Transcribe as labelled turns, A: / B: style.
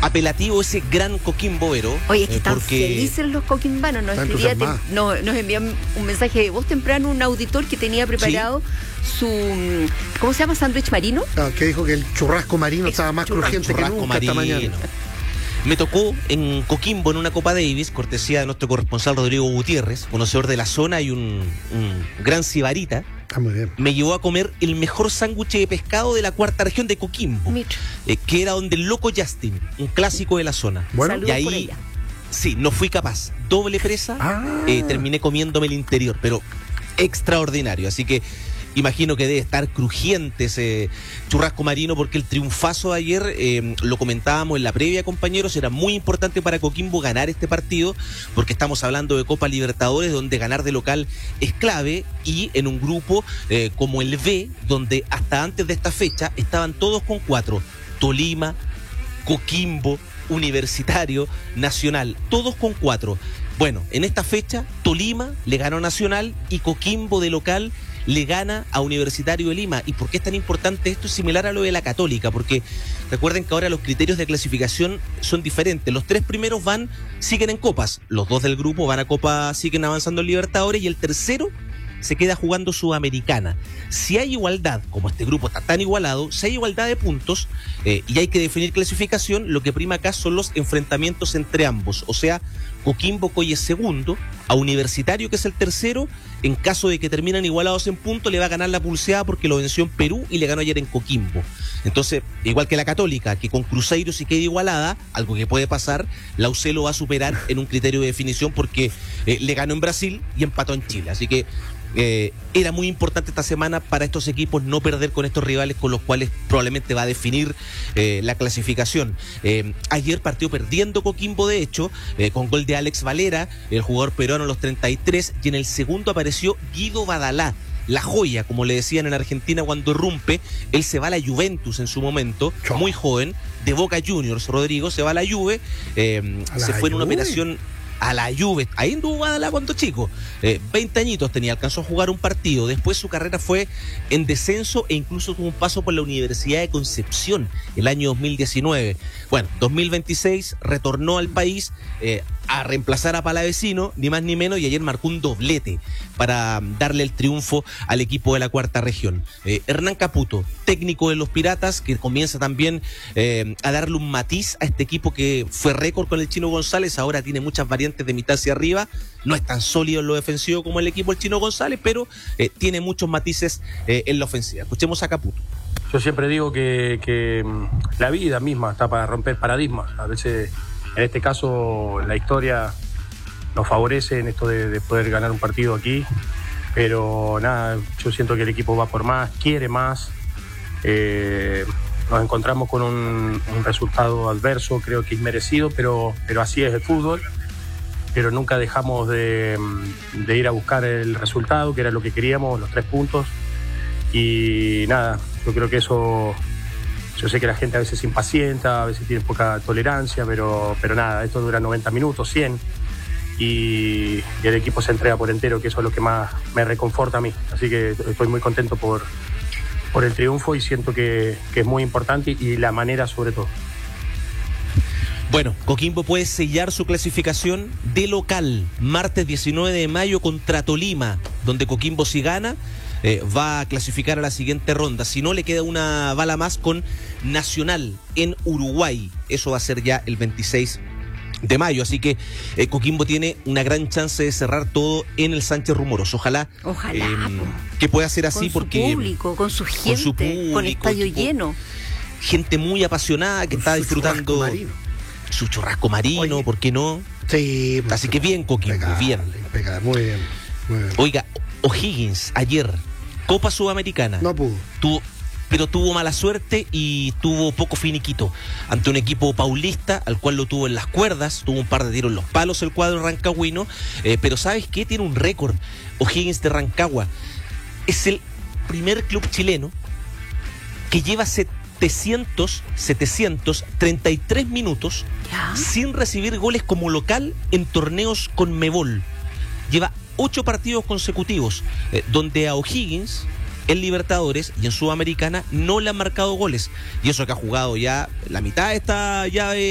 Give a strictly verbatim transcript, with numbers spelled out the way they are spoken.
A: apelativo ese gran coquimboero.
B: Oye, es que
A: eh,
B: están
A: porque...
B: felices los coquimbanos. Nos,
C: Están
B: escribía,
C: entusiasmados.
B: tem- no, nos envían un mensaje de voz temprano, un auditor que tenía preparado su, ¿cómo se llama? Sándwich marino.
C: Ah, que dijo que el churrasco marino
B: Es
C: estaba más
B: churrasco.
C: crujiente que
A: Churrasco
C: nunca esta
A: marino.
C: mañana.
A: Me tocó en Coquimbo, en una Copa Davis, cortesía de nuestro corresponsal Rodrigo Gutiérrez, conocedor de la zona y un, un gran sibarita.
C: Está muy bien.
A: Me llevó a comer el mejor sándwich de pescado de la cuarta región de Coquimbo,
B: Mira.
A: eh, que era donde el Loco Justin, un clásico de la zona.
C: Bueno,
B: Saludos
A: y ahí,
B: por ella.
A: sí, no fui capaz. Doble presa,
C: Ah.
A: eh, terminé comiéndome el interior, pero extraordinario. Así que imagino que debe estar crujiente ese churrasco marino, porque el triunfazo de ayer, eh, lo comentábamos en la previa, compañeros, era muy importante para Coquimbo ganar este partido, porque estamos hablando de Copa Libertadores, donde ganar de local es clave, y en un grupo eh, como el B, donde hasta antes de esta fecha estaban todos con cuatro: Tolima, Coquimbo, Universitario, Nacional, todos con cuatro. Bueno, en esta fecha Tolima le ganó a Nacional y Coquimbo de local le gana a Universitario de Lima. ¿Y por qué es tan importante esto? Es similar a lo de la Católica, porque recuerden que ahora los criterios de clasificación son diferentes. Los tres primeros van, siguen en copas, los dos del grupo van a Copa, siguen avanzando en Libertadores, y el tercero se queda jugando Sudamericana. Si hay igualdad, como este grupo está tan igualado, si hay igualdad de puntos eh, y hay que definir clasificación, lo que prima acá son los enfrentamientos entre ambos. O sea, Coquimbo Coy es segundo, a Universitario, que es el tercero, en caso de que terminan igualados en puntos, le va a ganar la pulseada porque lo venció en Perú y le ganó ayer en Coquimbo. Entonces, igual que la Católica, que con Cruzeiro si queda igualada, algo que puede pasar, la U C lo va a superar en un criterio de definición, porque eh, le ganó en Brasil y empató en Chile. Así que Eh, era muy importante esta semana para estos equipos no perder con estos rivales con los cuales probablemente va a definir eh, la clasificación. Eh, ayer partió perdiendo Coquimbo, de hecho, eh, con gol de Alex Valera, el jugador peruano a los treinta y tres, y en el segundo apareció Guido Badalá, la joya, como le decían en Argentina cuando irrumpe. Él se va a la Juventus en su momento,
C: Chau.
A: muy joven, de Boca Juniors. Rodrigo se va a la Juve, eh,
C: ¿A la
A: se fue en una
C: Juve?
A: operación a la Juve, ahí anduvo Badalá cuando chico, eh, veinte añitos tenía, alcanzó a jugar un partido, después su carrera fue en descenso e incluso tuvo un paso por la Universidad de Concepción el año dos mil diecinueve. Bueno, dos mil veintiséis retornó al país eh, a reemplazar a Palavecino, ni más ni menos, y ayer marcó un doblete para darle el triunfo al equipo de la cuarta región. Eh, Hernán Caputo, técnico de los Piratas, que comienza también eh, a darle un matiz a este equipo que fue récord con el Chino González, ahora tiene muchas variantes de mitad hacia arriba, no es tan sólido en lo defensivo como el equipo del Chino González, pero eh, tiene muchos matices eh, en la ofensiva. Escuchemos a Caputo.
D: Yo siempre digo que, que la vida misma está para romper paradigmas. A veces, en este caso, la historia nos favorece en esto de, de poder ganar un partido aquí, pero nada, yo siento que el equipo va por más, quiere más. Eh, nos encontramos con un, un resultado adverso, creo que inmerecido, pero, pero así es el fútbol. Pero nunca dejamos de, de ir a buscar el resultado, que era lo que queríamos, los tres puntos. Y nada, yo creo que eso, yo sé que la gente a veces se impacienta, a veces tiene poca tolerancia, pero, pero nada, esto dura noventa minutos, cien, y, y el equipo se entrega por entero, que eso es lo que más me reconforta a mí. Así que estoy muy contento por, por el triunfo y siento que, que es muy importante, y la manera sobre todo.
A: Bueno, Coquimbo puede sellar su clasificación de local, martes diecinueve de mayo contra Tolima, donde Coquimbo, si gana, eh, va a clasificar a la siguiente ronda. Si no, le queda una bala más con Nacional en Uruguay. Eso va a ser ya el veintiséis de mayo, así que eh, Coquimbo tiene una gran chance de cerrar todo en el Sánchez Rumoroso. Ojalá,
B: Ojalá,
A: eh,
B: po.
A: que pueda ser así,
B: Con su
A: porque
B: público, con su gente,
A: con su público,
B: con estadio
A: tipo,
B: lleno.
A: gente muy apasionada que
C: Con
A: está
C: su
A: disfrutando
C: churrasco marino.
A: su churrasco marino,
C: Oye.
A: ¿por qué no?
C: Sí.
A: Así que bien, Coquimbo,
C: impecable,
A: bien.
C: impecable, muy bien. Muy bien.
A: Oiga, O'Higgins ayer, Copa Sudamericana,
C: No pudo.
A: tuvo, pero tuvo mala suerte y tuvo poco finiquito ante un equipo paulista al cual lo tuvo en las cuerdas, tuvo un par de tiros en los palos el cuadro rancagüino, eh, pero ¿sabes qué? Tiene un récord O'Higgins de Rancagua. Es el primer club chileno que lleva setecientos, setecientos treinta y tres minutos
B: ¿Ya?
A: sin recibir goles como local en torneos con Mebol. Lleva ocho partidos consecutivos eh, donde a O'Higgins en Libertadores y en Sudamericana no le han marcado goles, y eso que ha jugado ya la mitad de esta llave